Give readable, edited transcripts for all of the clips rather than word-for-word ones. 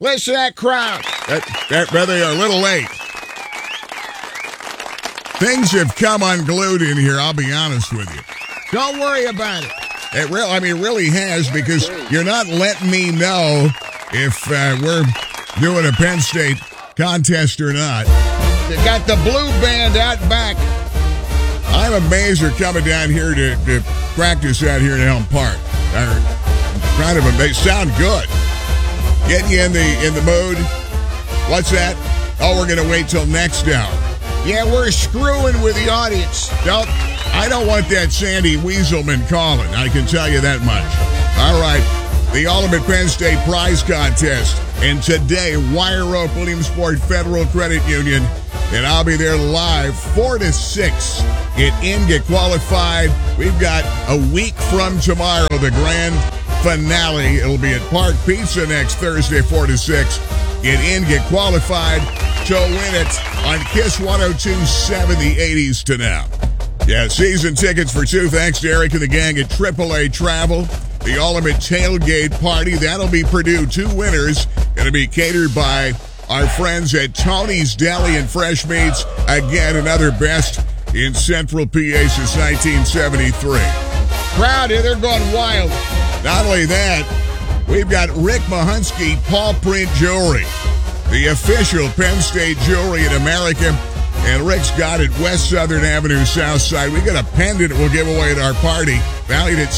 Listen to that crowd. That brother, you're a little late. Things have come unglued in here, I'll be honest with you. Don't worry about it. It really has, because you're not letting me know if we're doing a Penn State contest or not. They got the blue band out back. I'm amazed they're coming down here to practice out here in Elm Park. Kind of they sound good. Getting you in the mood. What's that? Oh, we're gonna wait till next hour. Yeah, we're screwing with the audience. I don't want that Sandy Weaselman calling. I can tell you that much. All right, the Ultimate Penn State Prize Contest, and today Wire Rope Williamsport Federal Credit Union, and I'll be there live 4 to 6. Get in, get qualified. We've got a week from tomorrow, the grand finale. It'll be at Park Pizza next Thursday, 4 to 6. Get in, get qualified to win it on KISS 102.7, the 80s to now. Yeah, season tickets for two. Thanks to Eric and the gang at AAA Travel. The Ultimate Tailgate Party. That'll be Purdue. 2 winners. Going to be catered by our friends at Tony's Deli and Fresh Meats. Again, another best in Central PA since 1973. Crowd here, they're going wild. Not only that, we've got Rick Mahunsky Paw Print Jewelry, the official Penn State jewelry in America. And Rick's got it, West Southern Avenue, South Side. We got a pendant we'll give away at our party, valued at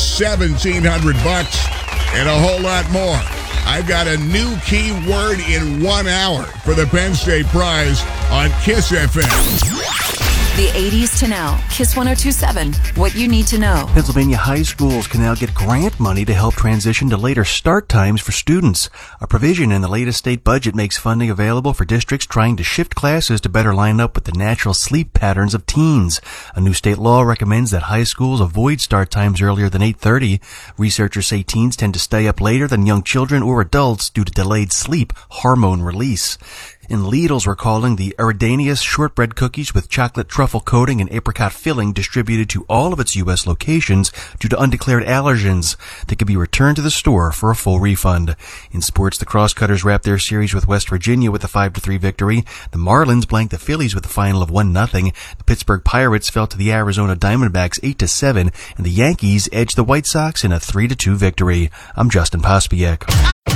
$1,700 and a whole lot more. I've got a new keyword in 1 hour for the Penn State Prize on KISS FM. The 80s to now. KISS 102.7. What you need to know. Pennsylvania high schools can now get grant money to help transition to later start times for students. A provision in the latest state budget makes funding available for districts trying to shift classes to better line up with the natural sleep patterns of teens. A new state law recommends that high schools avoid start times earlier than 8:30. Researchers say teens tend to stay up later than young children or adults due to delayed sleep hormone release. And Lidl's recalling the Eridanius shortbread cookies with chocolate truffle coating and apricot filling distributed to all of its U.S. locations due to undeclared allergens. They could be returned to the store for a full refund. In sports, the Crosscutters wrapped their series with West Virginia with a 5-3 victory. The Marlins blanked the Phillies with a final of 1-0. The Pittsburgh Pirates fell to the Arizona Diamondbacks 8-7, and the Yankees edged the White Sox in a 3-2 victory. I'm Justin Pospiek.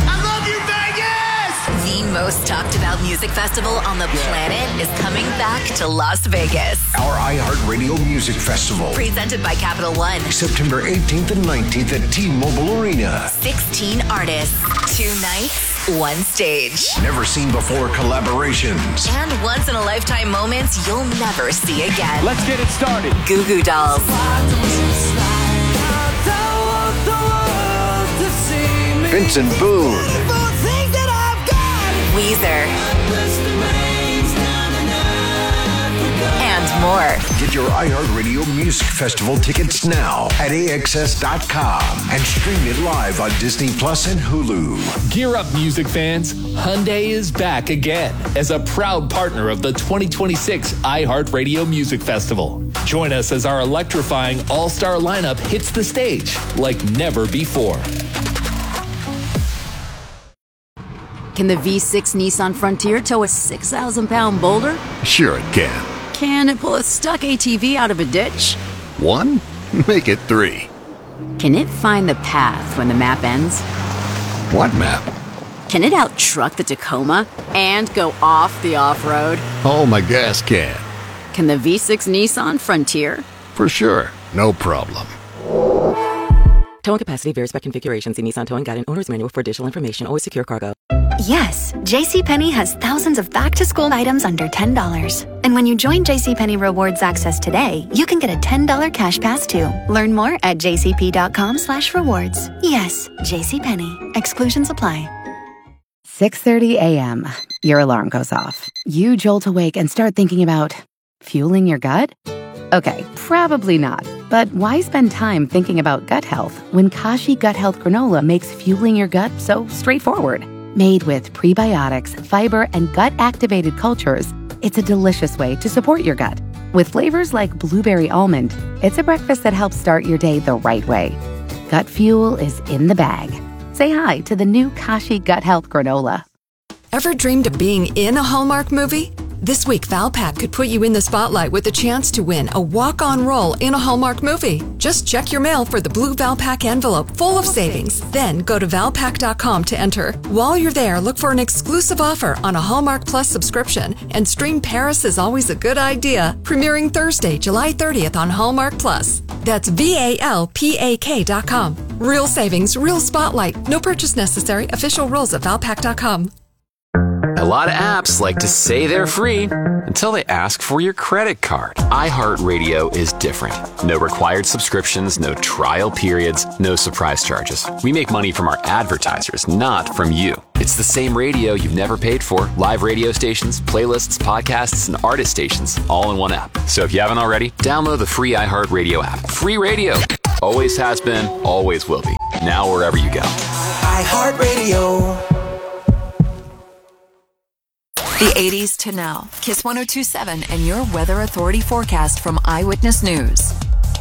The most talked about music festival on the planet is coming back to Las Vegas. Our iHeartRadio Music Festival. Presented by Capital One. September 18th and 19th at T-Mobile Arena. 16 artists, 2 nights, 1 stage. Never seen before collaborations. And once-in-a-lifetime moments you'll never see again. Let's get it started. Goo Goo Dolls. Vincent Boone. Weezer, and more. Get your iHeartRadio Music Festival tickets now at AXS.com and stream it live on Disney Plus and Hulu. Gear up, music fans. Hyundai is back again as a proud partner of the 2026 iHeartRadio Music Festival. Join us as our electrifying all-star lineup hits the stage like never before. Can the V6 Nissan Frontier tow a 6,000-pound boulder? Sure it can. Can it pull a stuck ATV out of a ditch? 1? Make it 3. Can it find the path when the map ends? What map? Can it out-truck the Tacoma and go off the off-road? Oh, my gas can. Can the V6 Nissan Frontier? For sure. No problem. Towing capacity varies by configuration. See Nissan Towing Guide and Owner's Manual for additional information. Always secure cargo. Yes, JCPenney has thousands of back-to-school items under $10. And when you join JCPenney Rewards Access today, you can get a $10 cash pass too. Learn more at jcp.com/rewards. Yes, JCPenney. Exclusions apply. 6:30 a.m. Your alarm goes off. You jolt awake and start thinking about fueling your gut? Okay, probably not. But why spend time thinking about gut health when Kashi Gut Health Granola makes fueling your gut so straightforward? Made with prebiotics, fiber, and gut-activated cultures, it's a delicious way to support your gut. With flavors like blueberry almond, it's a breakfast that helps start your day the right way. Gut fuel is in the bag. Say hi to the new Kashi Gut Health Granola. Ever dreamed of being in a Hallmark movie? This week, Valpak could put you in the spotlight with a chance to win a walk-on role in a Hallmark movie. Just check your mail for the blue Valpak envelope full of savings. Then go to Valpak.com to enter. While you're there, look for an exclusive offer on a Hallmark Plus subscription and stream Paris is Always a Good Idea, premiering Thursday, July 30th on Hallmark Plus. That's VALPAK.com. Real savings, real spotlight. No purchase necessary. Official rules at Valpak.com. A lot of apps like to say they're free until they ask for your credit card. iHeartRadio is different. No required subscriptions, no trial periods, no surprise charges. We make money from our advertisers, not from you. It's the same radio you've never paid for. Live radio stations, playlists, podcasts, and artist stations, all in one app. So if you haven't already, download the free iHeartRadio app. Free radio. Always has been, always will be. Now wherever you go. iHeartRadio. The 80s to now. Kiss 102.7 and your Weather Authority forecast from Eyewitness News.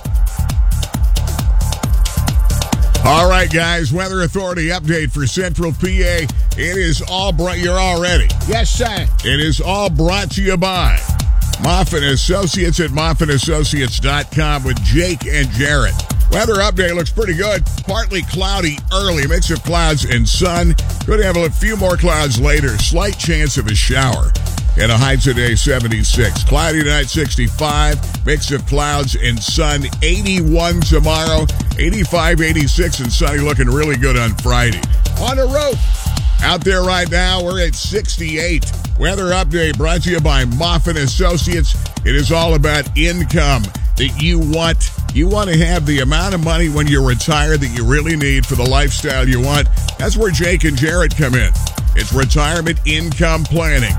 All right, guys. Weather Authority update for Central PA. It is all brought. You're all ready. Yes, sir. It is all brought to you by Moffitt Associates at MoffittAssociates.com with Jake and Jarrett. Weather update looks pretty good. Partly cloudy early, mix of clouds and sun. Could have a few more clouds later. Slight chance of a shower. And a high today, 76. Cloudy tonight, 65. Mix of clouds and sun, 81 tomorrow. 85, 86, and sunny, looking really good on Friday. On the road. Out there right now, we're at 68. Weather update brought to you by Moffitt Associates. It is all about income that you want. You want to have the amount of money when you're retired that you really need for the lifestyle you want. That's where Jake and Jarrett come in. It's retirement income planning.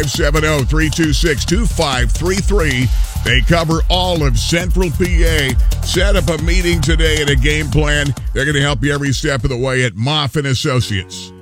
570-326-2533. They cover all of Central PA. Set up a meeting today and a game plan. They're going to help you every step of the way at Moffitt Associates.